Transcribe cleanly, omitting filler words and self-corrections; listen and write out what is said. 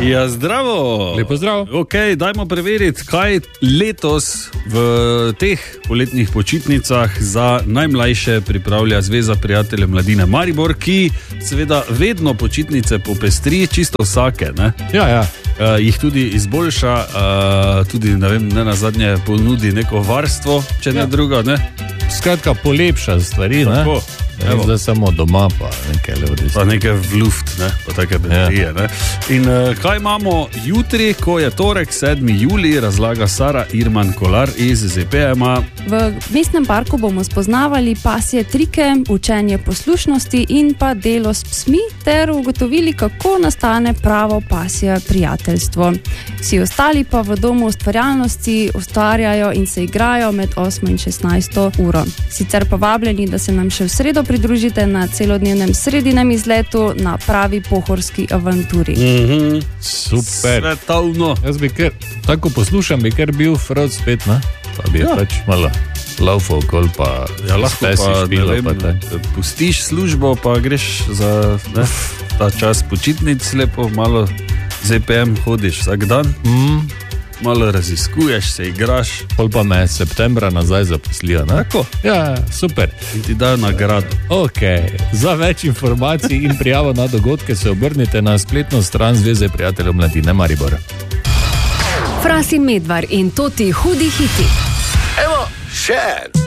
Ja, zdravo. Lepo zdrav. Ok, dajmo preveriti, kaj letos v teh poletnih počitnicah za najmlajše pripravlja Zveza prijateljev mladine Maribor, ki seveda vedno počitnice popestri, čisto vsake, ne? Ja. Jih tudi izboljša, tudi, ne vem, ne nazadnje ponudi neko varstvo, če ne druga, ne? Skratka, polepša stvari, ne? Tako. Ne zdaj samo doma, pa nekaj levodis. Pa nekaj v luft, ne? Pa take baterije, ne? In kaj imamo jutri, ko je torek, 7. julij, razlaga Sara Irman Kolar iz ZPM-a. V mestnem parku bomo spoznavali pasje trike, učenje poslušnosti in pa delo s psmi ter ugotovili, kako nastane pravo pasje prijateljstvo. Vsi ostali pa v domu ustvarjalnosti ustvarjajo in se igrajo med 8 in 16 uro. Sicer pa vabljeni, da se nam še v sredo pridružite na celodnevnem sredinem izletu na pravi pohorski avanturi. Super. Svetovno. Jaz bi kar, tako poslušam, bi kar bil frod spet, ne? Pa bi pač malo laufal okol, pa lahko spesi pa, špilo, ne vem, pustiš službo, pa greš za ta čas počitnic, lepo malo ZPM hodiš vsak dan. Malo raziskuješ, se igraš. Pol pa me septembra nazaj zaposlijo, ne? Tako. Ja, super. In ti dajo nagrado. Ok, za več informacij in prijavo na dogodke se obrnite na spletno stran Zveze prijateljev mladine Maribor. Fras in Medvar in Toti hudi hiti. Evo, še en.